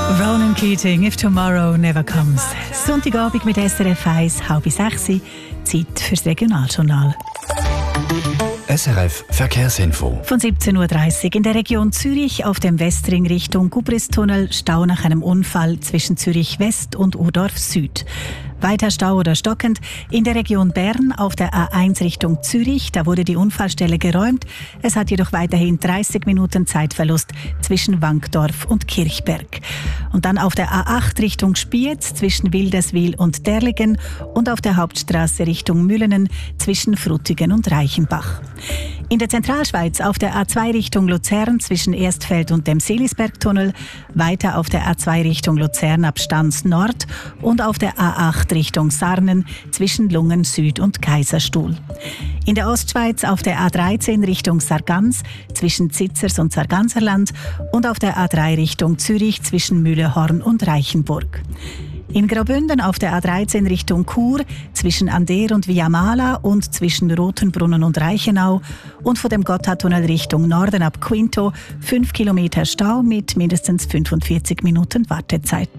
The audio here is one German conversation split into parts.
Ronan Keating, If Tomorrow Never Comes. Sonntagabend mit SRF 1, 5:30, Zeit fürs Regionaljournal. SRF Verkehrsinfo. Von 17:30 Uhr in der Region Zürich auf dem Westring Richtung Gubristunnel Stau nach einem Unfall zwischen Zürich West und Urdorf Süd. Weiter Stau oder stockend in der Region Bern auf der A1 Richtung Zürich. Da wurde die Unfallstelle geräumt. Es hat jedoch weiterhin 30 Minuten Zeitverlust zwischen Wankdorf und Kirchberg. Und dann auf der A8 Richtung Spiez zwischen Wilderswil und Derligen und auf der Hauptstraße Richtung Müllenen zwischen Frutigen und Reichenbach. In der Zentralschweiz auf der A2 Richtung Luzern zwischen Erstfeld und dem Seelisbergtunnel, weiter auf der A2 Richtung Luzern ab Stans Nord und auf der A8 Richtung Sarnen zwischen Lungen Süd und Kaiserstuhl. In der Ostschweiz auf der A13 Richtung Sargans zwischen Zitzers und Sarganserland und auf der A3 Richtung Zürich zwischen Mühlehorn und Reichenburg. In Graubünden auf der A13 Richtung Chur zwischen Ander und Viamala und zwischen Rothenbrunnen und Reichenau und von dem Gotthardtunnel Richtung Norden ab Quinto 5 Kilometer Stau mit mindestens 45 Minuten Wartezeit.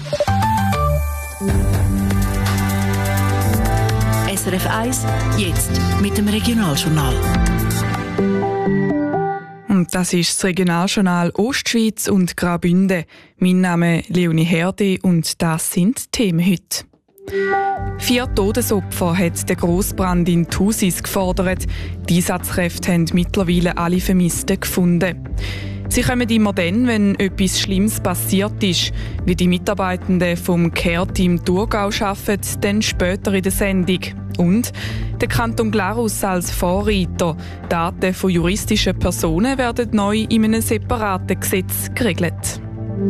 SRF 1, jetzt mit dem Regionaljournal. Und das ist das Regionaljournal Ostschweiz und Graubünden. Mein Name ist Leonie Herde und das sind die Themen heute. 4 Todesopfer hat der Grossbrand in Thusis gefordert. Die Einsatzkräfte haben mittlerweile alle Vermissten gefunden. Sie kommen immer dann, wenn etwas Schlimmes passiert ist. Wie die Mitarbeitenden vom Care-Team Thurgau arbeiten, dann später in der Sendung. Und der Kanton Glarus als Vorreiter. Daten von juristischen Personen werden neu in einem separaten Gesetz geregelt.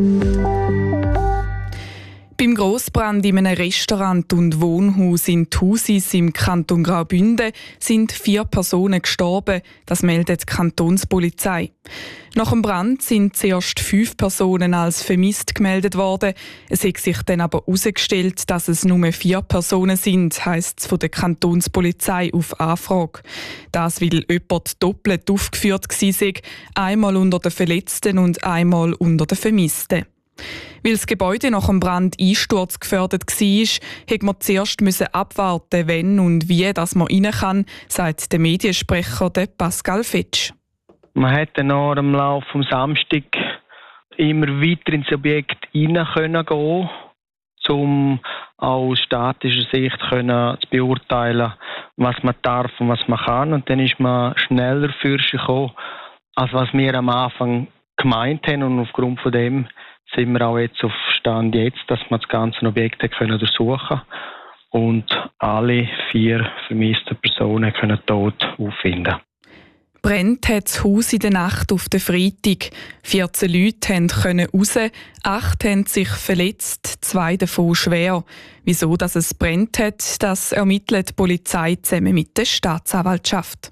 Beim Grossbrand in einem Restaurant und Wohnhaus in Thusis im Kanton Graubünden sind 4 Personen gestorben, das meldet die Kantonspolizei. Nach dem Brand sind zuerst 5 Personen als vermisst gemeldet worden. Es hat sich dann aber herausgestellt, dass es nur 4 Personen sind, heisst es von der Kantonspolizei auf Anfrage. Das, weil jemand doppelt aufgeführt war, einmal unter den Verletzten und einmal unter den Vermissten. Weil das Gebäude nach dem Brand einsturzgefährdet war, musste man zuerst abwarten, wenn und wie das man rein kann, sagt der Mediensprecher Pascal Fetsch. Man hätte noch im Laufe des Samstag immer weiter ins Objekt rein gehen, um aus statischer Sicht zu beurteilen, was man darf und was man kann. Und dann ist man schneller für sich gekommen, als was wir am Anfang gemeint haben. Und aufgrund von dem sind wir auch jetzt auf Stand jetzt, dass wir das ganze Objekt durchsuchen und alle 4 vermissten Personen tot auffinden. Brennt hat das Haus in der Nacht auf den Freitag. 14 Leute konnten raus, 8 haben sich verletzt, 2 davon schwer. Wieso dass es brennt hat, das ermittelt die Polizei zusammen mit der Staatsanwaltschaft.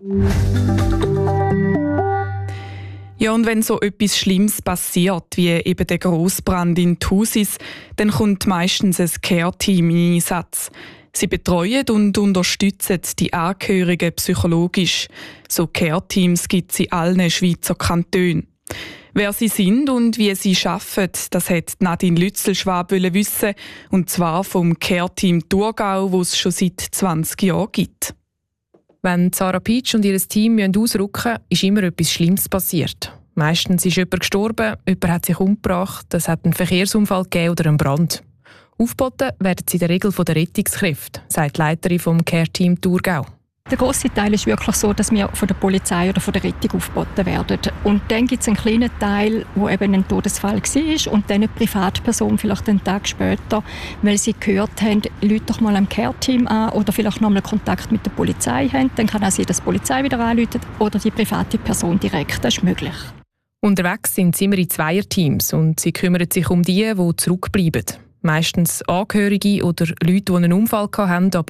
Ja, und wenn so etwas Schlimmes passiert, wie eben der Grossbrand in Thusis, dann kommt meistens ein Care-Team in Einsatz. Sie betreuen und unterstützen die Angehörigen psychologisch. So Care-Teams gibt es in allen Schweizer Kantonen. Wer sie sind und wie sie arbeiten, das hat Nadine Lützelschwab wissen, und zwar vom Care-Team Thurgau, das es schon seit 20 Jahren gibt. Wenn Sarah Pietsch und ihr Team ausrücken müssen, ist immer etwas Schlimmes passiert. Meistens ist jemand gestorben, jemand hat sich umgebracht, es hat einen Verkehrsunfall gegeben oder einen Brand. Aufgeboten werden sie in der Regel von den Rettungskräften, sagt die Leiterin vom Care-Team Thurgau. Der grosse Teil ist wirklich so, dass wir von der Polizei oder von der Rettung aufgeboten werden. Und dann gibt es einen kleinen Teil, wo eben ein Todesfall war und dann eine Privatperson vielleicht einen Tag später, weil sie gehört haben, Leute doch mal am Care-Team an oder vielleicht noch mal Kontakt mit der Polizei haben. Dann kann auch sie das Polizei wieder anrufen oder die private Person direkt. Das ist möglich. Unterwegs sind sie immer in Zweierteams und sie kümmern sich um die zurückbleiben. Meistens Angehörige oder Leute, die einen Unfall hatten, aber